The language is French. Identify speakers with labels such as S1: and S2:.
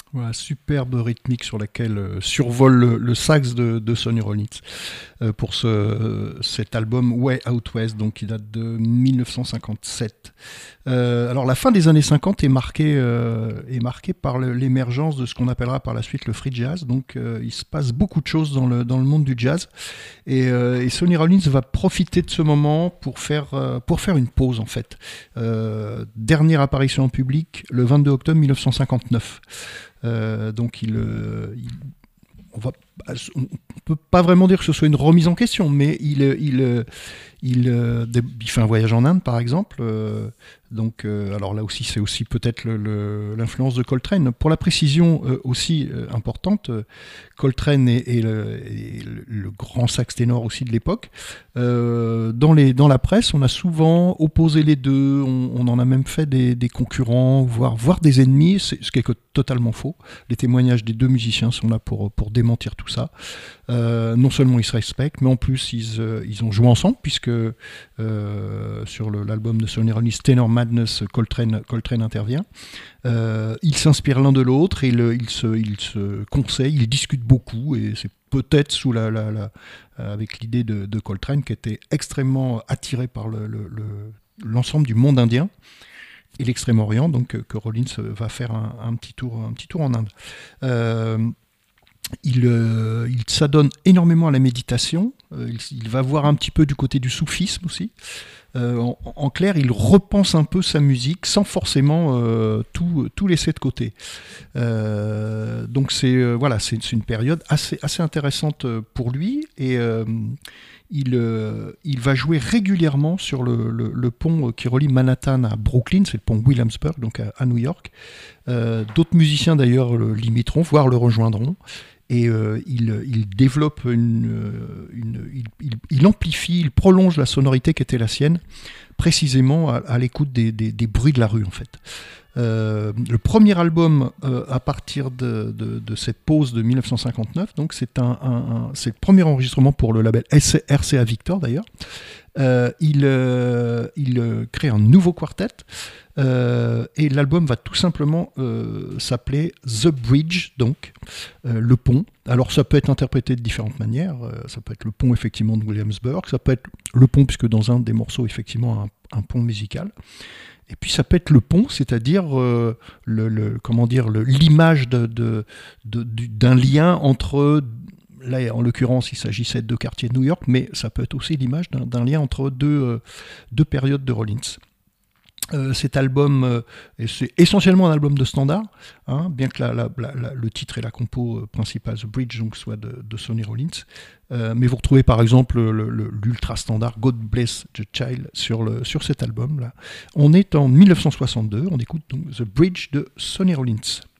S1: Voilà, superbe rythmique sur laquelle survole le sax de Sonny Rollins pour cet album Way Out West, donc qui date de 1957. Alors la fin des années 50 est marquée par l'émergence de ce qu'on appellera par la suite le free jazz. Donc il se passe beaucoup de choses dans le monde du jazz et Sonny Rollins va profiter de ce moment pour faire une pause en fait. Dernière apparition en public le 22 octobre 1959. Donc on peut pas vraiment dire que ce soit une remise en question, mais il fait un voyage en Inde, par exemple. Alors là aussi, c'est aussi peut-être l'influence de Coltrane. Pour la précision aussi importante, Coltrane est le grand sax ténor aussi de l'époque. Dans la presse, on a souvent opposé les deux. On en a même fait des concurrents, voire des ennemis, ce qui est totalement faux. Les témoignages des deux musiciens sont là pour démentir tout ça. Non seulement ils se respectent, mais en plus ils ont joué ensemble, puisque sur l'album de Sonny Rollins, Tenor Madness, Coltrane intervient. Ils s'inspirent l'un de l'autre, et ils se conseillent, ils discutent beaucoup, et c'est peut-être avec l'idée de Coltrane, qui était extrêmement attiré par l'ensemble du monde indien et l'Extrême-Orient, donc que Rollins va faire un petit tour en Inde. Il s'adonne énormément à la méditation. Il va voir un petit peu du côté du soufisme aussi. En clair, il repense un peu sa musique sans forcément tout laisser de côté. Donc c'est une période assez intéressante pour lui, et il va jouer régulièrement sur le pont qui relie Manhattan à Brooklyn, c'est le pont Williamsburg, donc à New York. D'autres musiciens d'ailleurs l'imiteront, voire le rejoindront. Et il développe il amplifie, il prolonge la sonorité qui était la sienne, précisément à l'écoute des bruits de la rue en fait. Le premier album à partir de cette pause de 1959, donc c'est le premier enregistrement pour le label RCA Victor d'ailleurs. Il crée un nouveau quartet. Et l'album va tout simplement s'appeler The Bridge, donc le pont. Alors ça peut être interprété de différentes manières. Ça peut être le pont effectivement de Williamsburg, ça peut être le pont puisque dans un des morceaux effectivement un pont musical. Et puis ça peut être le pont, c'est-à-dire l'image d'un lien entre, là en l'occurrence il s'agissait de deux quartiers de New York, mais ça peut être aussi l'image d'un lien entre deux périodes de Rollins. Cet album, c'est essentiellement un album de standard, hein, bien que le titre et la compo principale, The Bridge, donc, soit de Sonny Rollins. Mais vous retrouvez par exemple l'ultra standard God Bless the Child sur cet album-là. On est en 1962, on écoute donc The Bridge de Sonny Rollins.